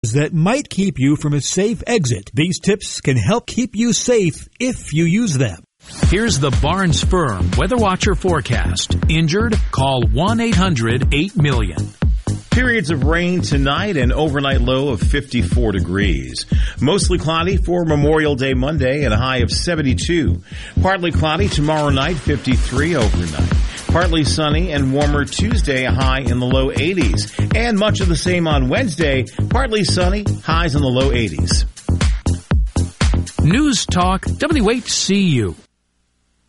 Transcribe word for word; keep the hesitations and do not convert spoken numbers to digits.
that might keep you from a safe exit. These tips can help keep you safe if you use them. Here's the Barnes Firm Weather Watcher forecast. Injured? Call one eight hundred eight million. Periods of rain tonight, an overnight low of fifty-four degrees. Mostly cloudy for Memorial Day Monday and a high of seventy-two. Partly cloudy tomorrow night, fifty-three overnight. Partly sunny and warmer Tuesday, a high in the low eighties. And much of the same on Wednesday, partly sunny, highs in the low eighties. News Talk W H C U.